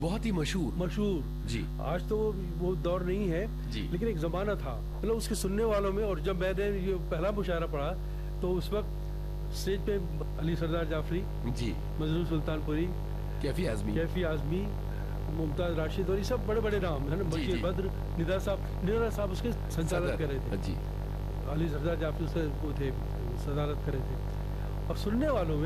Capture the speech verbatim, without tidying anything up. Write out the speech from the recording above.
बहुत ही मशहूर मशहूर जी। आज तो वो वो दौर नहीं है जी। लेकिन एक जमाना था, मतलब उसके सुनने वालों में। और जब मैंने ये पहला मुशायरा पढ़ा तो उस वक्त स्टेज पे अली सरदार जाफरी जी, मजरू सुल्तानपुरी, कैफी आजमी, कैफी आजमी, मुमताज राशिद और ये सब बड़े बड़े नाम है ना, जी, बशीर जी। बद्र, निदा साहब निदा साहब उसके संचालक कर रहे थे। जी। अली सरदार जाफरी उसके वो थे, सदारत कर रहे थे। और सुनने वालों में